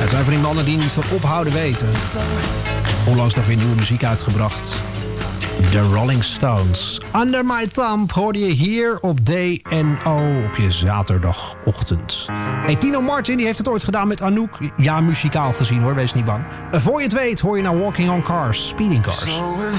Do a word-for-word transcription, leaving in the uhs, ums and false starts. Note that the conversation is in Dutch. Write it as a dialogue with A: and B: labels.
A: Het zijn van die mannen die niet van ophouden weten. Onlangs nog weer nieuwe muziek uitgebracht. The Rolling Stones. Under My Thumb hoorde je hier op D N O op je zaterdagochtend. Hey, Tino Martin die heeft het ooit gedaan met Anouk. Ja, muzikaal gezien hoor, wees niet bang. Voor je het weet hoor je naar Walking on Cars, Speeding Cars.
B: So